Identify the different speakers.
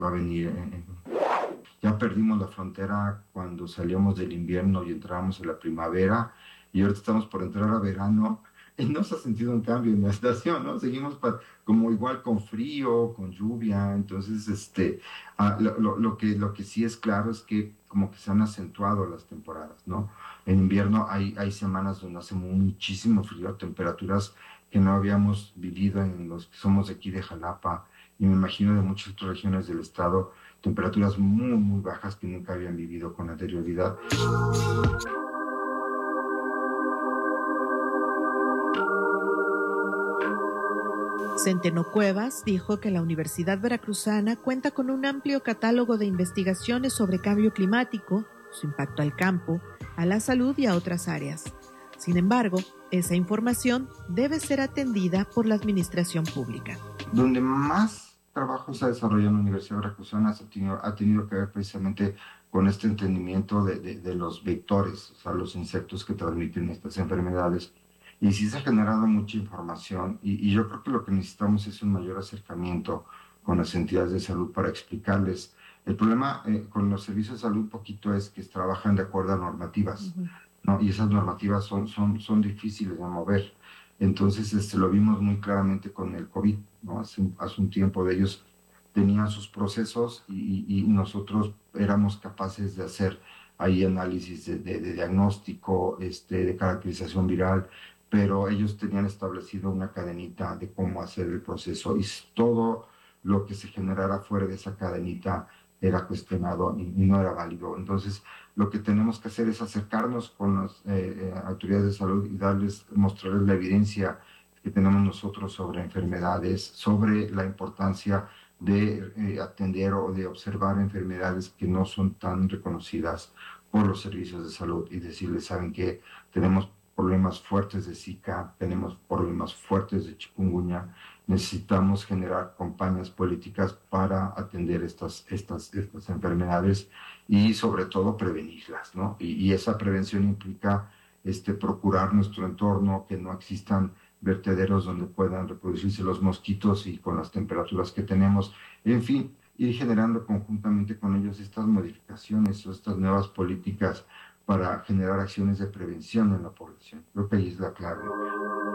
Speaker 1: va a venir. Ya perdimos la frontera cuando salíamos del invierno y entrábamos a la primavera, y ahorita estamos por entrar a verano, y no se ha sentido un cambio en la estación, ¿no? Seguimos como igual con frío, con lluvia. Entonces, lo que sí es claro es que como que se han acentuado las temporadas, ¿no? En invierno hay semanas donde hace muchísimo frío, temperaturas que no habíamos vivido en los que somos de aquí de Jalapa, y me imagino de muchas otras regiones del estado, temperaturas muy, muy bajas que nunca habían vivido con anterioridad.
Speaker 2: Centeno Cuevas dijo que la Universidad Veracruzana cuenta con un amplio catálogo de investigaciones sobre cambio climático, su impacto al campo, a la salud y a otras áreas. Sin embargo, esa información debe ser atendida por la administración pública.
Speaker 1: Donde más trabajo se ha desarrollado en la Universidad Veracruzana ha tenido que ver precisamente con este entendimiento de los vectores, o sea, los insectos que transmiten estas enfermedades. Y sí se ha generado mucha información, y yo creo que lo que necesitamos es un mayor acercamiento con las entidades de salud para explicarles. El problema con los servicios de salud un poquito es que trabajan de acuerdo a normativas, ¿no? Y esas normativas son difíciles de mover. Entonces, lo vimos muy claramente con el COVID, ¿no? Hace un tiempo de ellos tenían sus procesos, y nosotros éramos capaces de hacer ahí análisis de diagnóstico, de caracterización viral, pero ellos tenían establecido una cadenita de cómo hacer el proceso, y todo lo que se generara fuera de esa cadenita era cuestionado y no era válido. Entonces, lo que tenemos que hacer es acercarnos con las autoridades de salud y mostrarles la evidencia que tenemos nosotros sobre enfermedades, sobre la importancia de atender o de observar enfermedades que no son tan reconocidas por los servicios de salud, y decirles, ¿saben qué? Tenemos problemas fuertes de Zika, tenemos problemas fuertes de chikungunya, necesitamos generar campañas políticas para atender estas enfermedades, y sobre todo prevenirlas, ¿no? Y esa prevención implica procurar nuestro entorno, que no existan vertederos donde puedan reproducirse los mosquitos, y con las temperaturas que tenemos, en fin, ir generando conjuntamente con ellos estas modificaciones o estas nuevas políticas para generar acciones de prevención en la población. Creo que ahí es la clave.